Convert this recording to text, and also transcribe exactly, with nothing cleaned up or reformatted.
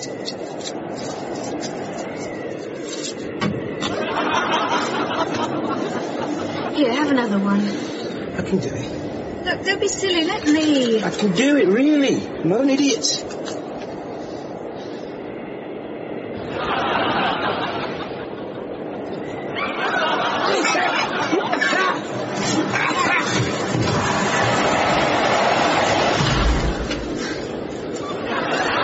Here, have another one. I can do it. Look, don't be silly, let me. I can do it, really. I'm not an idiot.